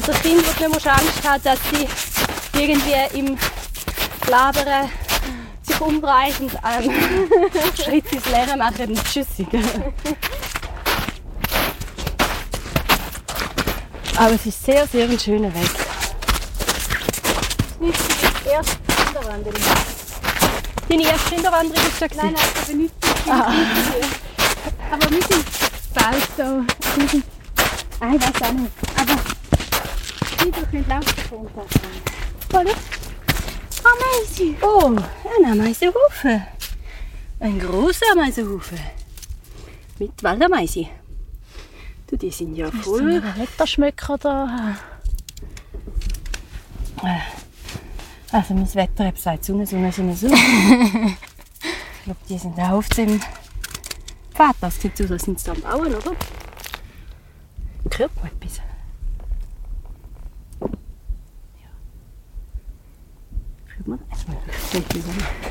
oder Kinder, wo du nicht Angst haben, dass sie irgendwie im Labern sich umdrehen und Schritt ins Leere machen und tschüssig. Aber es ist sehr, sehr ein schöner Weg. Das ist die erste Kinderwanderung. Deine erste Kinderwanderung ist da gewesen? Nein, aber nicht die Aber wir sind bald da. Ich weiß auch nicht. Aber Kinder können laufen kommen. Ameise! Oh, ein Ameisenhaufen. Ein grosser Ameisenhaufen. Mit Waldameise. Du, die sind ja voll. Wetterschmöcker da. Also mein Wetter sagt Sonne. Ich glaube, die sind auch auf dem Pfad. Das sieht so aus, als sind sie am Bauen, oder? Hört man etwas? Ja. Hört man? Jetzt mal